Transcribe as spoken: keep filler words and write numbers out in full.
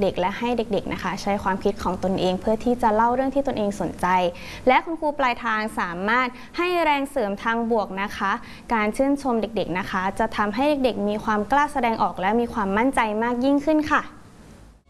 ด็กๆและให้เด็กๆนะคะใช้ความคิดของตนเองเพื่อที่จะเล่าเรื่องที่ตนเองสนใจและคุณครูปลายทางสามารถให้แรงเสริมทางบวกนะคะการชื่นชมเด็กๆนะคะจะทำให้เด็กๆมีความกล้าแสดงออกและมีความมั่นใจมากยิ่งขึ้นค่ะ